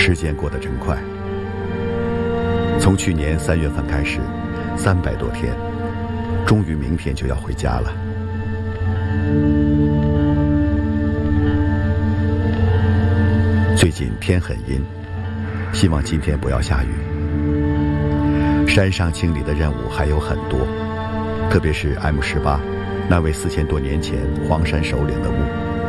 时间过得真快，从去年3月份开始，300多天，终于明天就要回家了。最近天很阴，希望今天不要下雨。山上清理的任务还有很多，特别是 M18那位4000多年前黄山首领的墓。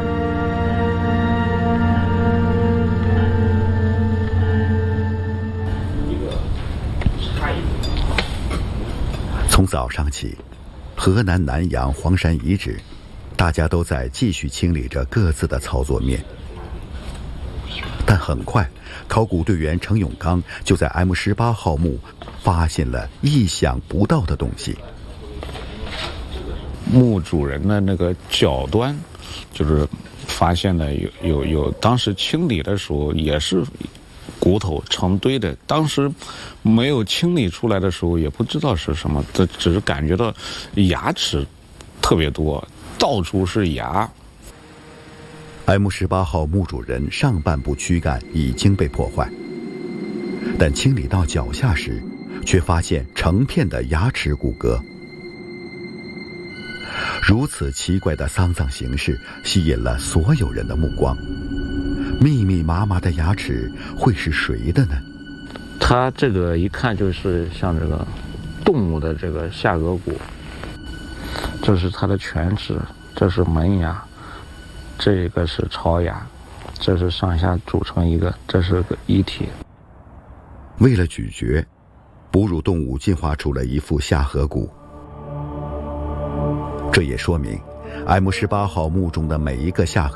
从早上起，河南南阳黄山遗址，大家都在继续清理着各自的操作面。但很快，考古队员程永刚就在 M18号墓发现了意想不到的东西。 墓主人的那个脚端，就是发现了有当时清理的时候也是骨头成堆的，当时没有清理出来的时候也不知道是什么，这只是感觉到牙齿特别多，到处是牙。 M18号墓主人上半部躯干已经被破坏，但清理到脚下时，却发现成片的牙齿骨骼。如此奇怪的丧葬形式吸引了所有人的目光。密密麻麻的牙齿会是谁的呢？ 它这个一看就是像这个动物的这个下颌骨，这是它的犬齿，这是门牙，这个是槽牙，这是上下组成一个，这是个一体。 为了咀嚼，哺乳动物进化出了一副下颌骨。这也说明 M18号墓中的每一个下颌